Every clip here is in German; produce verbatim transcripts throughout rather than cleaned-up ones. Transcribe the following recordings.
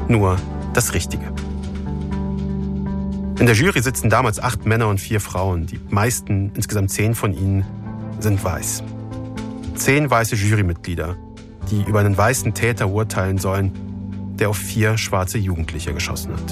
Nur das Richtige. In der Jury sitzen damals acht Männer und vier Frauen. Die meisten, insgesamt zehn von ihnen, sind weiß. Zehn weiße Jurymitglieder, die über einen weißen Täter urteilen sollen, der auf vier schwarze Jugendliche geschossen hat.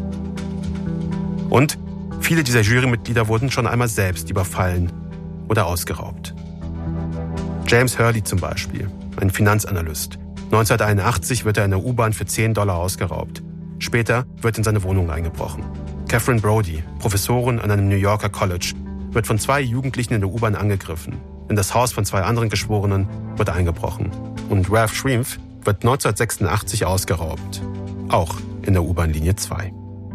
Und viele dieser Jurymitglieder wurden schon einmal selbst überfallen oder ausgeraubt. James Hurley zum Beispiel, ein Finanzanalyst. neunzehnhunderteinundachtzig wird er in der U-Bahn für zehn Dollar ausgeraubt. Später wird in seine Wohnung eingebrochen. Catherine Brody, Professorin an einem New Yorker College, wird von zwei Jugendlichen in der U-Bahn angegriffen. In das Haus von zwei anderen Geschworenen wird eingebrochen. Und Ralph Schriempf wird neunzehnhundertsechsundachtzig ausgeraubt. Auch in der U-Bahn-Linie zwei.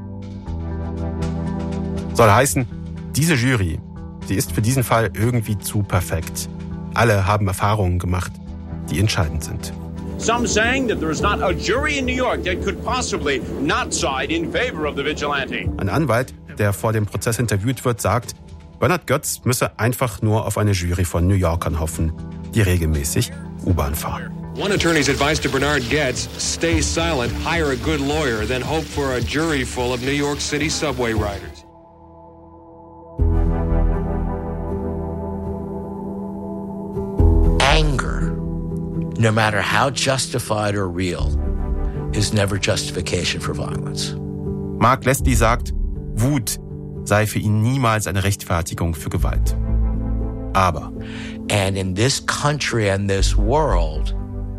Soll heißen, diese Jury, sie ist für diesen Fall irgendwie zu perfekt. Alle haben Erfahrungen gemacht, die entscheidend sind. Some saying that there is not a jury in New York that could possibly not side in favor of the vigilante. Ein Anwalt, der vor dem Prozess interviewt wird, sagt, Bernhard Goetz müsse einfach nur auf eine Jury von New Yorkern hoffen, die regelmäßig U-Bahn fahren. One attorney's advice to Bernhard Goetz, stay silent, hire a good lawyer, then hope for a jury full of New York City subway riders. Anger, no matter how justified or real, is never justification for violence. Mark Leslie sagt, Wut sei für ihn niemals eine Rechtfertigung für Gewalt. Aber And in this country and this world,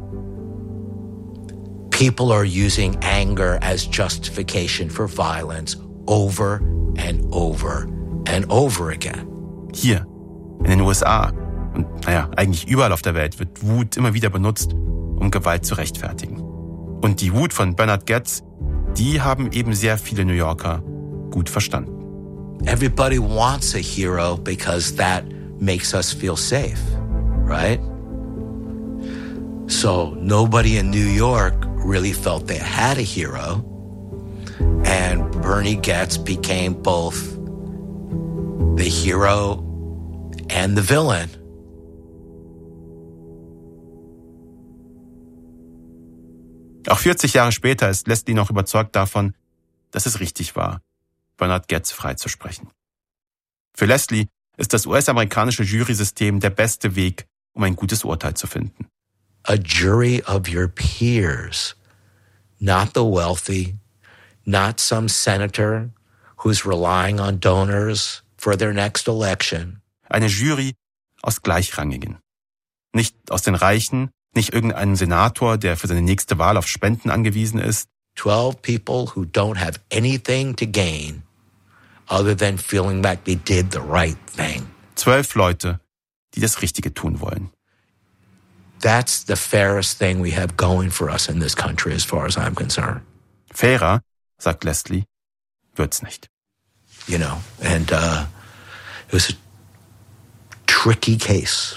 people are using anger as justification for violence over and over and over again. hier in den U S A und naja, eigentlich überall auf der Welt wird Wut immer wieder benutzt, um Gewalt zu rechtfertigen. Und die Wut von Bernhard Goetz, die haben eben sehr viele New Yorker gut verstanden. Everybody wants a hero because that makes us feel safe, right? So nobody in New York really felt they had a hero, and Bernie Goetz became both the hero and the villain. Auch vierzig Jahre später ist Leslie noch überzeugt davon, dass es richtig war, Bernhard Goetz freizusprechen. Für Leslie ist das U S-amerikanische Jurysystem der beste Weg, um ein gutes Urteil zu finden. A jury of your peers, not the wealthy, not some senator who's relying on donors for their next election. Eine Jury aus Gleichrangigen. Nicht aus den Reichen, nicht irgendein Senator, der für seine nächste Wahl auf Spenden angewiesen ist. Twelve people who don't have anything to gain other than feeling like they did the right thing. Zwölf Leute, die das Richtige tun wollen. That's the fairest thing we have going for us in this country as far as I'm concerned. Fairer, sagt Leslie, wird's nicht. You know, and uh, it was a tricky case.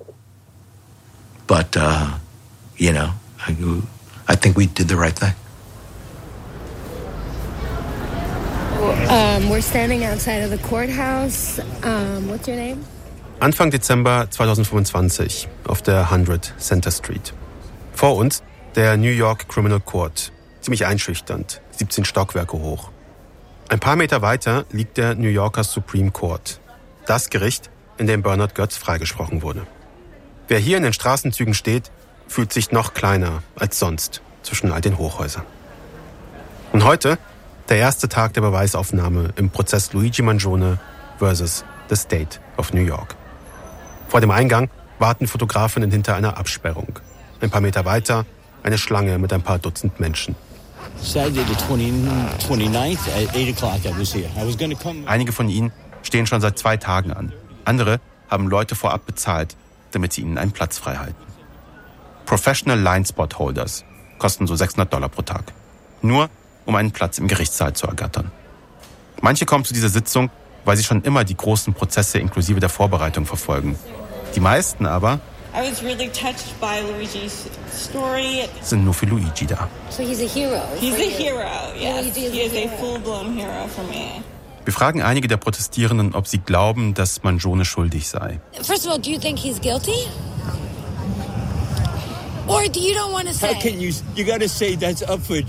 But, uh, you know, I, I think we did the right thing. Um, we're standing outside of the courthouse. Um, what's your name? Anfang Dezember zweitausendfünfundzwanzig auf der hundert Center Street. Vor uns der New York Criminal Court. Ziemlich einschüchternd, siebzehn Stockwerke hoch. Ein paar Meter weiter liegt der New Yorker Supreme Court. Das Gericht, in dem Bernhard Goetz freigesprochen wurde. Wer hier in den Straßenzügen steht, fühlt sich noch kleiner als sonst zwischen all den Hochhäusern. Und heute der erste Tag der Beweisaufnahme im Prozess Luigi Mangione versus the State of New York. Vor dem Eingang warten Fotografinnen hinter einer Absperrung. Ein paar Meter weiter eine Schlange mit ein paar Dutzend Menschen. Einige von ihnen stehen schon seit zwei Tagen an. Andere haben Leute vorab bezahlt, damit sie ihnen einen Platz frei halten. Professional Line Spot Holders kosten so sechshundert Dollar pro Tag. Nur um einen Platz im Gerichtssaal zu ergattern. Manche kommen zu dieser Sitzung, weil sie schon immer die großen Prozesse inklusive der Vorbereitung verfolgen. Die meisten aber I was really touched by Luigi's story. Sind nur für Luigi da. So he's a hero. He's a hero, yes. Luigi is He is a a hero. full-blown hero for me. Wir fragen einige der Protestierenden, ob sie glauben, dass Mangione schuldig sei. First of all, do you think he's guilty? Or do you don't want to say? How can you? You got to say that's up for